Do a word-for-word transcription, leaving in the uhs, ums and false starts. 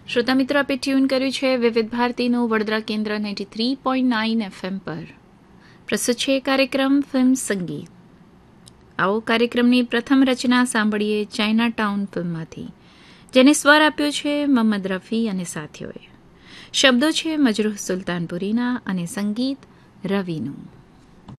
શ્રોતા મિત્રો, આપે ટ્યુન કર્યું છે વિવિધ ભારતીનું વડોદરા કેન્દ્ર ninety three point nine FM પર. પ્રસ્તુત છે કાર્યક્રમ ફિલ્મ સંગીત. આવો કાર્યક્રમની પ્રથમ રચના સાંભળીએ ચાઇના ટાઉન ફિલ્મમાંથી, જેને સ્વર આપ્યો છે મોહમ્મદ રફી અને સાથીઓએ. શબ્દો છે મજરૂહ સુલતાનપુરીના અને સંગીત રવિનું.